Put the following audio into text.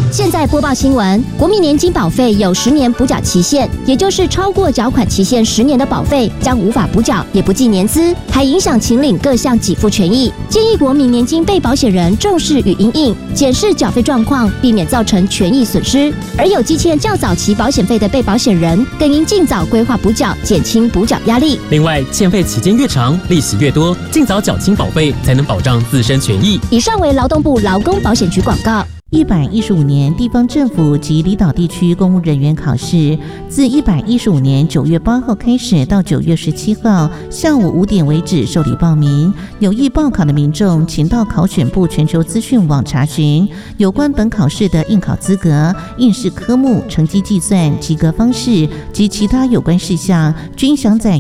现在播报新闻，国民年金保费有10年补缴期限，也就是超过缴款期限10年的保费将无法补缴，也不计年资，还影响请领各项给付权益。建议国民年金被保险人重视与因应，检视缴费状况，避免造成权益损失。而有积欠较早期保险费的被保险人，更应尽早规划补缴，减轻补缴压力。 另外，欠费期间越长，利息越多，尽早缴清保费，才能保障自身权益。 以上为劳动部劳工保险局广告。 115年地方政府及离岛地区公务人员考试，自115年9月8号开始到9月17号下午5点为止受理报名。有意报考的民众，请到考选部全球资讯网查询有关本考试的应考资格、应试科目、成绩计算、及格方式及其他有关事项，均详载